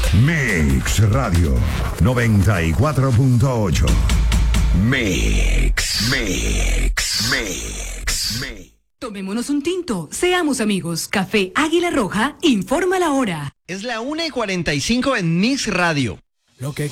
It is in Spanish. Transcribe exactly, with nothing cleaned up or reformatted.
Mix Radio noventa y cuatro punto ocho. Mix, Mix, Mix, Mix. Tomémonos un tinto, seamos amigos. Café Águila Roja informa la hora. Es la una y cuarenta y cinco en Mix Radio. Lo que